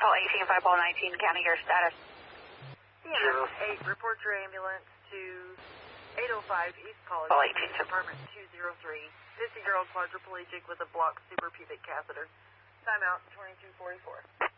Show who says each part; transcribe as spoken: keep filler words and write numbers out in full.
Speaker 1: Call eighteen, five ball nineteen, county your status.
Speaker 2: C M S eight, report your ambulance to eight oh five East College
Speaker 1: Call eighteen,
Speaker 2: Department two oh three. fifty-year-old quadriplegic with a blocked suprapubic catheter. Timeout twenty-two forty-four.